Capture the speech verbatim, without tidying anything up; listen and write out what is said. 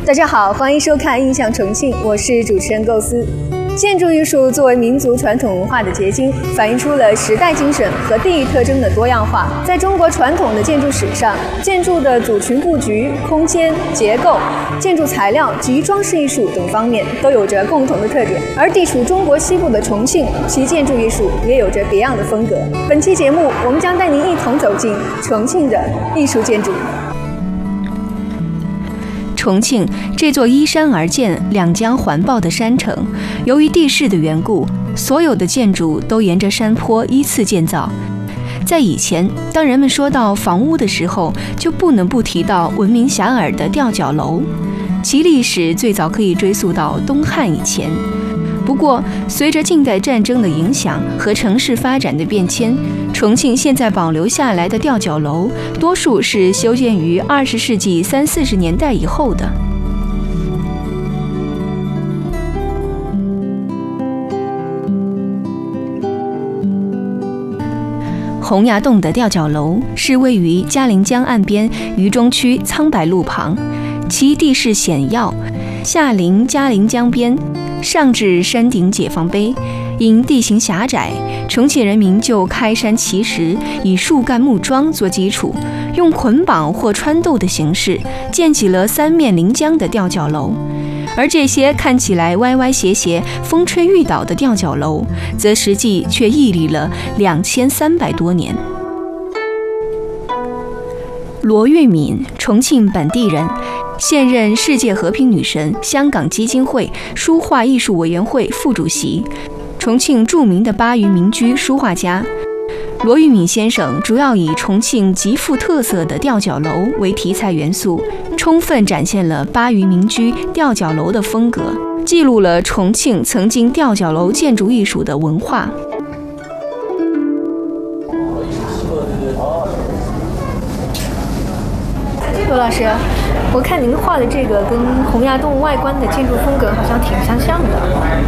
大家好，欢迎收看《印象重庆》，我是主持人构思。建筑艺术作为民族传统文化的结晶，反映出了时代精神和地域特征的多样化。在中国传统的建筑史上，建筑的组群布局、空间、结构、建筑材料及装饰艺术等方面都有着共同的特点。而地处中国西部的重庆，其建筑艺术也有着别样的风格。本期节目，我们将带您一同走进重庆的艺术建筑。 重庆这座依山而建、两江环抱的山城，由于地势的缘故，所有的建筑都沿着山坡依次建造。在以前，当人们说到房屋的时候，就不能不提到闻名遐迩的吊脚楼，其历史最早可以追溯到东汉以前。不过，随着近代战争的影响和城市发展的变迁，重庆现在保留下来的吊脚楼，多数是修建于二十世纪三四十年代以后的。洪崖洞的吊脚楼是位于嘉陵江岸边渝中区苍白路旁，其地势险要，下临嘉陵江边，上至山顶解放碑。因地形狭窄，重庆人民就开山奇石，以树干木桩做基础，用捆绑或穿斗的形式建起了三面临江的吊脚楼。而这些看起来歪歪斜斜、风吹雨倒的吊脚楼，则实际却屹立了两千三百多年。罗玉敏，重庆本地人，现任世界和平女神香港基金会书画艺术委员会副主席，重庆著名的巴渝民居书画家。罗玉敏先生主要以重庆极富特色的吊脚楼为题材元素，充分展现了巴渝民居吊脚楼的风格，记录了重庆曾经吊脚楼建筑艺术的文化。 罗老师，我看您画的这个跟洪崖洞外观的建筑风格好像挺相像的。